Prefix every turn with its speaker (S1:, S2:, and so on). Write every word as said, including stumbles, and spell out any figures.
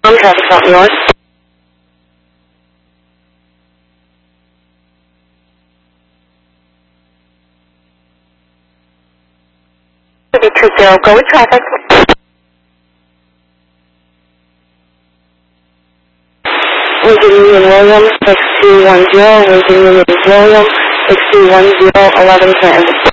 S1: Home traffic stop north. Victor Zero, go with traffic. Lincoln Union William, six two one zero, Lincoln Union William, six two one zero, eleven ten.